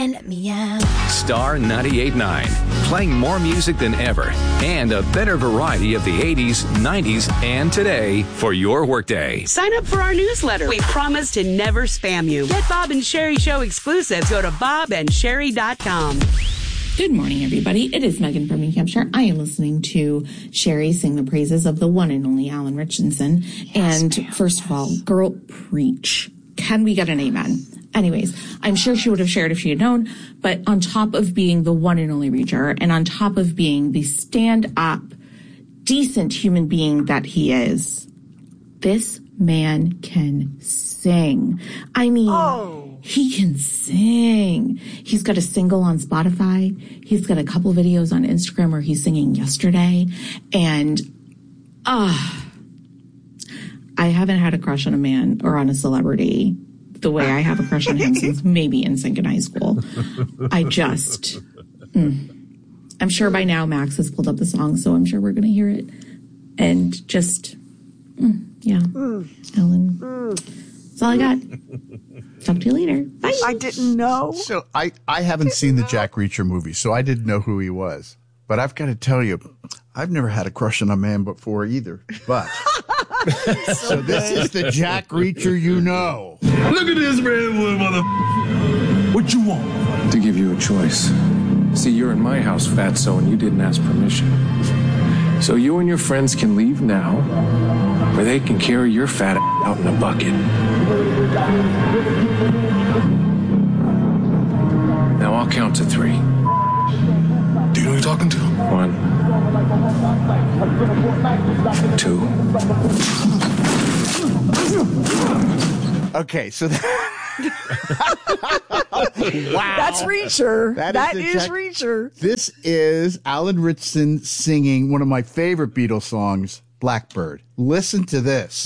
and let me out. Star 98.9, playing more music than ever and a better variety of the 80s, 90s, and today for your workday. Sign up for our newsletter. We promise to never spam you. Get Bob and Sherry Show exclusives. Go to bobandsherry.com. Good morning, everybody. It is Megan from New Hampshire. I am listening to Sherry sing the praises of the one and only Alan Richardson. Yes, and ma'am. First of all, girl, preach. Can we get an amen? Anyways, I'm sure she would have shared if she had known, but on top of being the one and only Reacher, and on top of being the stand-up, decent human being that he is, this man can sing. I mean, he can sing. He's got a single on Spotify. He's got a couple videos on Instagram where he's singing Yesterday. And, I haven't had a crush on a man or on a celebrity the way I have a crush on him since maybe NSYNC in high school. I'm sure by now Max has pulled up the song, so I'm sure we're going to hear it. And just, Alan, that's all I got. Talk to you later. Bye. I didn't know. So I haven't seen the Jack Reacher movie, so I didn't know who he was. But I've got to tell you, I've never had a crush on a man before either. But so this is the Jack Reacher you know. Look at this redwood mother. What you want? To give you a choice. See, you're in my house, fatso, and you didn't ask permission. So you and your friends can leave now, or they can carry your fat out in a bucket. Now I'll count to 3. Do you know who you're talking to? 1, 2. Okay, so Wow. That's Reacher. That is Reacher. This is Alan Richardson singing one of my favorite Beatles songs, Blackbird. Listen to this.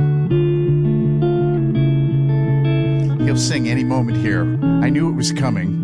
He'll sing any moment here. I knew it was coming.